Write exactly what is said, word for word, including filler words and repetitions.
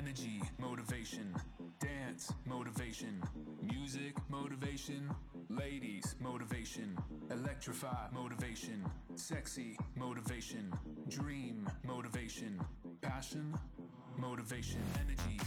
Energy, motivation. Dance, motivation. Music, motivation. Ladies, motivation. Electrify, motivation. Sexy, motivation. Dream, motivation. Passion, motivation. Energy.